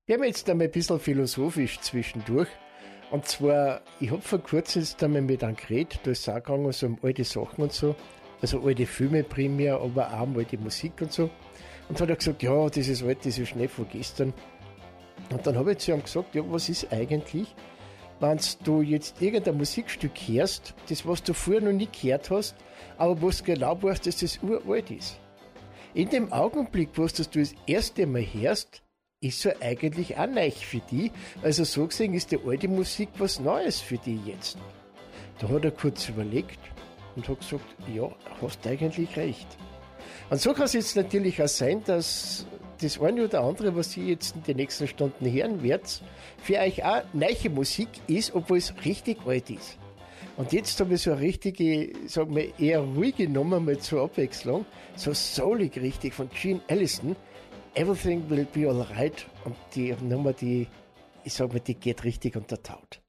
Wir haben jetzt einmal ein bisschen philosophisch zwischendurch. Und zwar, ich habe vor kurzem jetzt einmal mit einem geredet, da ist es auch gegangen, so um alte Sachen und so. Also alte Filme primär, aber auch um alte Musik und so. Und hat er gesagt, ja, das ist alt, das ist Schnee von gestern. Und dann habe ich zu ihm gesagt, ja, was ist eigentlich, wenn du jetzt irgendein Musikstück hörst, das was du früher noch nie gehört hast, aber was genau weißt, dass das uralt ist. In dem Augenblick, wo du das erste Mal hörst, ist so eigentlich auch neu für die. Also so gesehen ist die alte Musik was Neues für die jetzt. Da hat er kurz überlegt und hat gesagt, ja, hast eigentlich recht. Und so kann es jetzt natürlich auch sein, dass das eine oder andere, was ihr jetzt in den nächsten Stunden hören werdet, für euch auch neue Musik ist, obwohl es richtig alt ist. Und jetzt habe ich so eine richtige, sagen wir, eher ruhige Nummer mal zur Abwechslung, so soulig richtig von Gene Allison, Everything Will Be Alright, und die Nummer, die, ich sag mal, die geht richtig unter Taut.